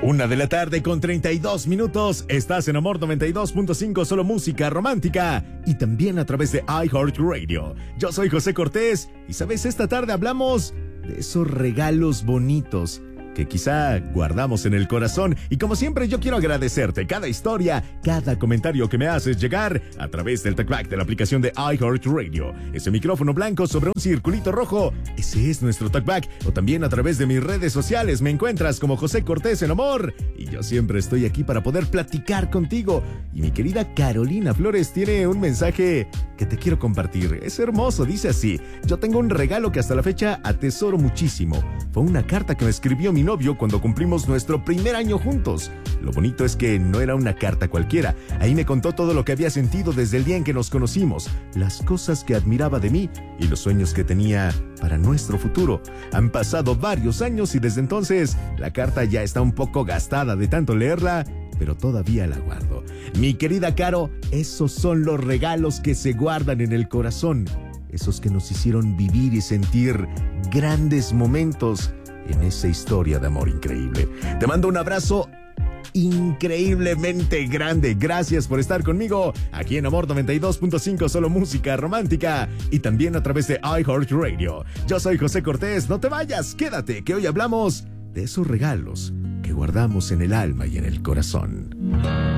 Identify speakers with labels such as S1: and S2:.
S1: 1:32 p.m. Estás en Amor 92.5, solo música romántica y también a través de iHeartRadio. Yo soy José Cortés y sabes, esta tarde hablamos de esos regalos bonitos que quizá guardamos en el corazón. Y como siempre, yo quiero agradecerte cada historia, cada comentario que me haces llegar a través del talkback de la aplicación de iHeartRadio. Ese micrófono blanco sobre un circulito rojo, ese es nuestro talkback. O también a través de mis redes sociales me encuentras como José Cortés en Amor. Y yo siempre estoy aquí para poder platicar contigo. Y mi querida Carolina Flores tiene un mensaje que te quiero compartir. Es hermoso, dice así: yo tengo un regalo que hasta la fecha atesoro muchísimo. Fue una carta que me escribió mi novio cuando cumplimos nuestro primer año juntos. Lo bonito es que no era una carta cualquiera. Ahí me contó todo lo que había sentido desde el día en que nos conocimos, las cosas que admiraba de mí y los sueños que tenía para nuestro futuro. Han pasado varios años y desde entonces la carta ya está un poco gastada de tanto leerla, pero todavía la guardo. Mi querida Caro, esos son los regalos que se guardan en el corazón, esos que nos hicieron vivir y sentir grandes momentos en esa historia de amor increíble. Te mando un abrazo increíblemente grande. Gracias por estar conmigo aquí en Amor 92.5, solo música romántica y también a través de iHeartRadio. Yo soy José Cortés, no te vayas, quédate, que hoy hablamos de esos regalos que guardamos en el alma y en el corazón.